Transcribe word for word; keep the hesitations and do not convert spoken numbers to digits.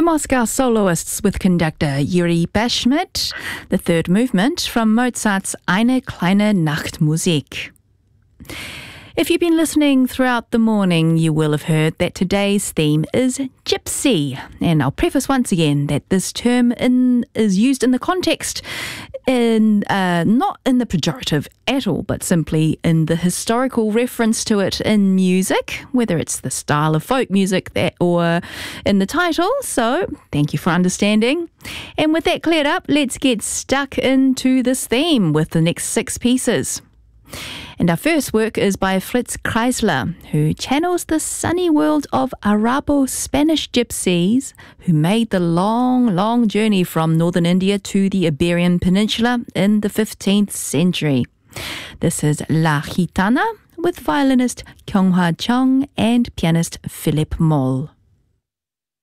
Moscow Soloists with conductor Yuri Bashmet, the third movement from Mozart's Eine kleine Nachtmusik. If you've been listening throughout the morning, you will have heard that today's theme is gypsy. And I'll preface once again that this term in, is used in the context in uh, not in the pejorative at all, but simply in the historical reference to it in music, whether it's the style of folk music that or in the title. So thank you for understanding. And with that cleared up, let's get stuck into this theme with the next six pieces. And our first work is by Fritz Kreisler, who channels the sunny world of Arabo-Spanish gypsies who made the long, long journey from northern India to the Iberian Peninsula in the fifteenth century. This is La Gitana with violinist Kyung-Ha Chung and pianist Philip Moll.